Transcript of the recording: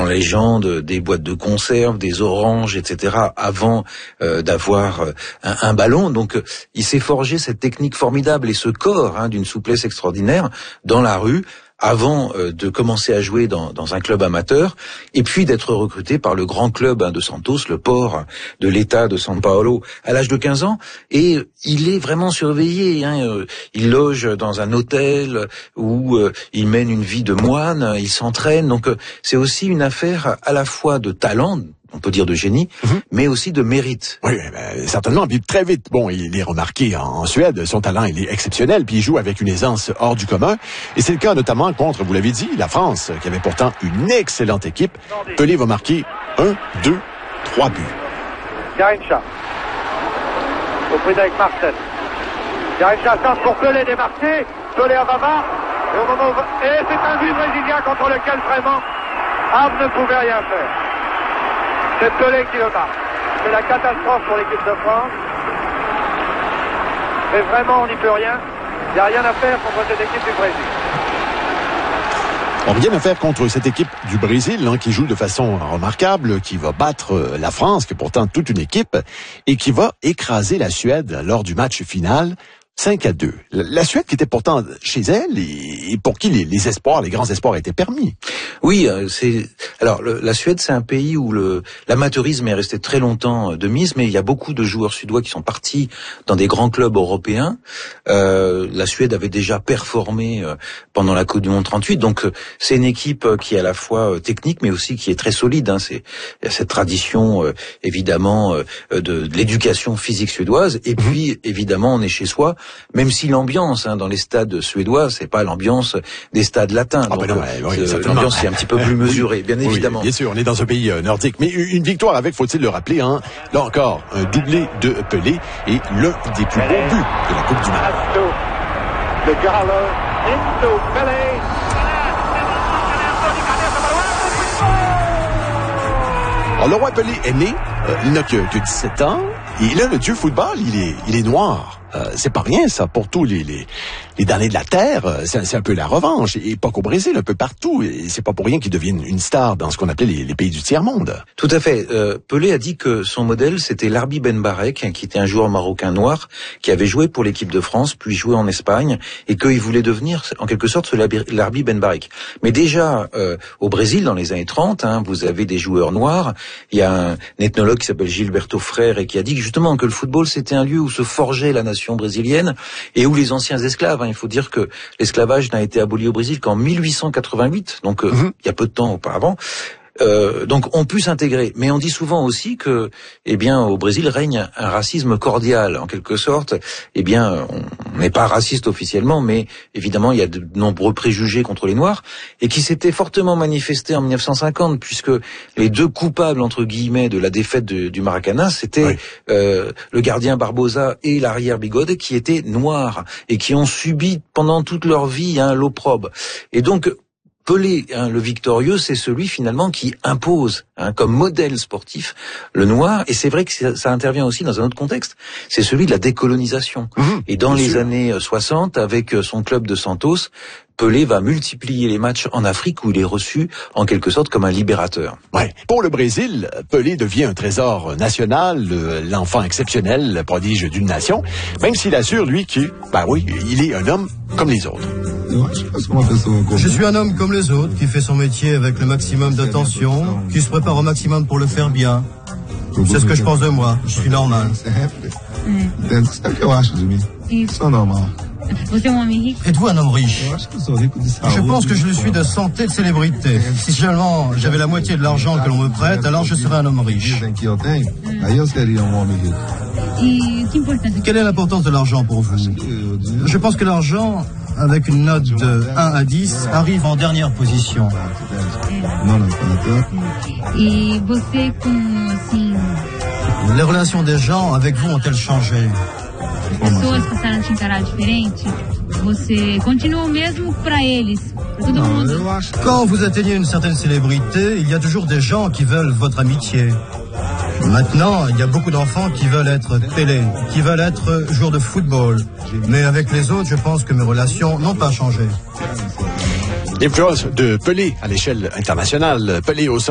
dans la légende des boîtes de conserve, des oranges, etc. avant d'avoir un ballon. Donc il s'est forgé cette technique formidable et ce corps d'une souplesse extraordinaire dans la rue avant de commencer à jouer dans un club amateur et puis d'être recruté par le grand club de Santos, le port de l'État de São Paulo, à l'âge de 15 ans. Et il est vraiment surveillé. Il loge dans un hôtel où il mène une vie de moine, il s'entraîne. Donc c'est aussi une affaire à la fois de talent, on peut dire de génie, mais aussi de mérite. Oui, certainement, puis très vite. Bon, il est remarqué en Suède, son talent, il est exceptionnel, puis il joue avec une aisance hors du commun. Et c'est le cas notamment contre, vous l'avez dit, la France, qui avait pourtant une excellente équipe. Pelé va marquer 1, 2, 3 buts. Garrincha, au prix avec Marcel. Garrincha tente pour Pelé démarqué. Pelé à Bavard. Et c'est un but brésilien contre lequel vraiment Ham ne pouvait rien faire. C'est Pelé qui le marque. C'est la catastrophe pour l'équipe de France. Mais vraiment, on n'y peut rien. Il n'y a rien à faire contre cette équipe du Brésil. Rien à faire contre cette équipe du Brésil, qui joue de façon remarquable, qui va battre la France, qui est pourtant toute une équipe, et qui va écraser la Suède lors du match final. 5-2. La Suède qui était pourtant chez elle et pour qui les espoirs, les grands espoirs étaient permis. Oui, la Suède, c'est un pays où l'amateurisme est resté très longtemps de mise, mais il y a beaucoup de joueurs suédois qui sont partis dans des grands clubs européens. La Suède avait déjà performé pendant la Coupe du Monde 38, donc c'est une équipe qui est à la fois technique, mais aussi qui est très solide. Il y a cette tradition évidemment de l'éducation physique suédoise, et puis évidemment on est chez soi. Même si l'ambiance dans les stades suédois, c'est pas l'ambiance des stades latins. Donc, l'ambiance est un petit peu plus mesurée, bien évidemment. Oui, bien sûr, on est dans un pays nordique. Mais une victoire avec, faut-il le rappeler, là encore, un doublé de Pelé et l'un des plus beaux buts de la Coupe du Monde. De Gallo into Pelé. Alors, le roi Pelé est né, il n'a que 17 ans, et là, le dieu football, il est noir. C'est pas rien, ça, pour tous les damnés de la terre. C'est un peu la revanche. Et pas qu'au Brésil, un peu partout. Et c'est pas pour rien qu'il devienne une star dans ce qu'on appelait les pays du tiers-monde. Tout à fait. Pelé a dit que son modèle, c'était Larbi Ben Barek, qui était un joueur marocain noir, qui avait joué pour l'équipe de France, puis joué en Espagne, et qu'il voulait devenir, en quelque sorte, ce Larbi Ben Barek. Mais déjà, au Brésil, dans les années 30, vous avez des joueurs noirs. Il y a un ethnologue qui s'appelle Gilberto Freire, et qui a dit justement que le football, c'était un lieu où se forgeait la nation brésilienne et où les anciens esclaves, il faut dire que l'esclavage n'a été aboli au Brésil qu'en 1888, donc il y a peu de temps auparavant. Donc on peut s'intégrer, mais on dit souvent aussi que, au Brésil règne un racisme cordial, en quelque sorte. On n'est pas raciste officiellement, mais évidemment il y a de nombreux préjugés contre les Noirs et qui s'étaient fortement manifestés en 1950, puisque les deux coupables entre guillemets de la défaite du Maracanã, c'était le gardien Barbosa et l'arrière Bigode, qui étaient noirs et qui ont subi pendant toute leur vie l'opprobre. Et donc Pelé, le victorieux, c'est celui finalement qui impose comme modèle sportif le noir, et c'est vrai que ça intervient aussi dans un autre contexte, c'est celui de la décolonisation. Et dans les années 60, avec son club de Santos, Pelé va multiplier les matchs en Afrique où il est reçu en quelque sorte comme un libérateur. Ouais. Pour le Brésil, Pelé devient un trésor national, l'enfant exceptionnel, le prodige d'une nation, même s'il assure, lui, qu'il est un homme comme les autres. Je suis un homme comme les autres, qui fait son métier avec le maximum d'attention, qui se prépare au maximum pour le faire bien. C'est ce que je pense de moi, je suis normal. Êtes-vous un homme riche? Je pense que je le suis de santé, de célébrité. Si seulement j'avais la moitié de l'argent que l'on me prête, alors je serais un homme riche. Quelle est l'importance de l'argent pour vous? Je pense que l'argent, avec une note de 1 à 10, arrive en dernière position. Les relations des gens avec vous ont-elles changé? Quand vous atteignez une certaine célébrité, il y a toujours des gens qui veulent votre amitié. Maintenant, il y a beaucoup d'enfants qui veulent être Pelé, qui veulent être joueurs de football. Mais avec les autres, je pense que mes relations n'ont pas changé. L'influence de Pelé à l'échelle internationale. Pelé au